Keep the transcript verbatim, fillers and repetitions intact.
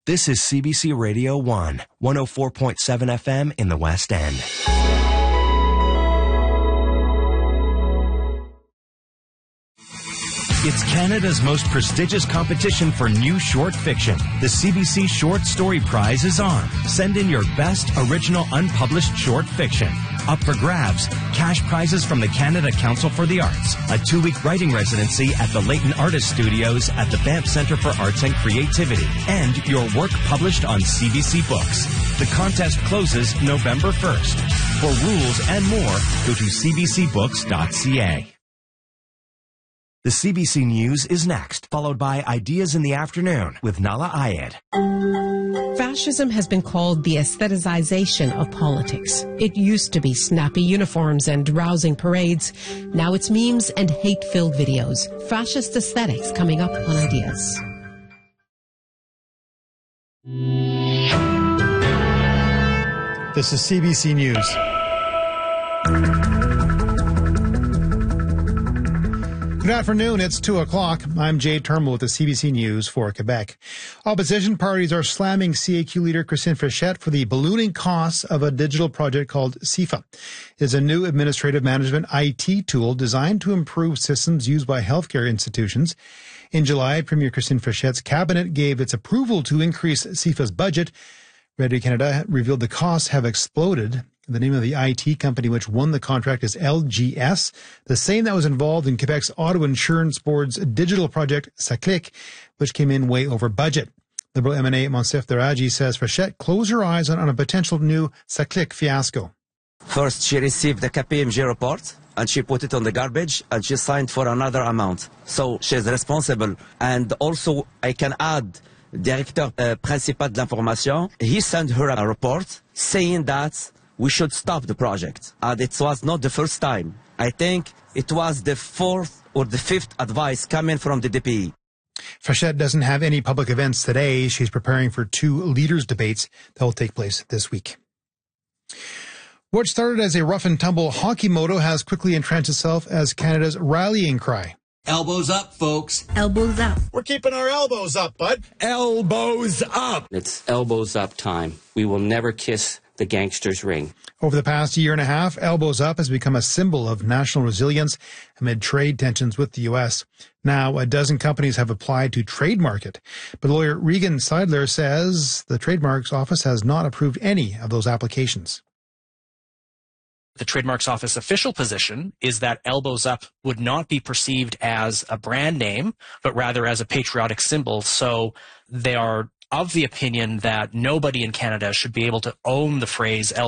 This is C B C Radio one, one oh four point seven F M in the West End. It's Canada's most prestigious competition for new short fiction. The C B C Short Story Prize is on. Send in your best original unpublished short fiction. Up for grabs, cash prizes from the Canada Council for the Arts, a two-week writing residency at the Leighton Artist Studios at the Banff Centre for Arts and Creativity, and your work published on C B C Books. The contest closes November first. For rules and more, go to c b c books dot c a. The C B C News is next, followed by Ideas in the Afternoon with Nala Ayed. Fascism has been called the aestheticization of politics. It used to be snappy uniforms and rousing parades. Now it's memes and hate-filled videos. Fascist aesthetics coming up on Ideas. This is C B C News. Good afternoon. It's two o'clock. I'm Jay Turnbull with the C B C News for Quebec. Opposition parties are slamming C A Q leader Christine Frechette for the ballooning costs of a digital project called CIFA. It's a new administrative management I T tool designed to improve systems used by healthcare institutions. In July, Premier Christine Frechette's cabinet gave its approval to increase CIFA's budget. Radio Canada revealed the costs have exploded. The name of the I T company which won the contract is L G S, the same that was involved in Quebec's Auto Insurance Board's digital project, SACLIC, which came in way over budget. Liberal M N A Monsef Daraji says Frechette closed her eyes on, on a potential new SACLIC fiasco. First, she received the K P M G report, and she put it on the garbage, and she signed for another amount. So she's responsible. And also, I can add, Directeur uh, Principal de l'Information, he sent her a report saying that we should stop the project. And it was not the first time. I think it was the fourth or the fifth advice coming from the D P E. Frechette doesn't have any public events today. She's preparing for two leaders' debates that will take place this week. What started as a rough and tumble hockey moto has quickly entrenched itself as Canada's rallying cry. Elbows up, folks. Elbows up. We're keeping our elbows up, bud. Elbows up. It's elbows up time. We will never kiss the gangster's ring. Over the past year and a half, Elbows Up has become a symbol of national resilience amid trade tensions with the U S. Now, a dozen companies have applied to trademark it. But lawyer Regan Seidler says the Trademarks Office has not approved any of those applications. The Trademarks Office official position is that Elbows Up would not be perceived as a brand name, but rather as a patriotic symbol. So they are of the opinion that nobody in Canada should be able to own the phrase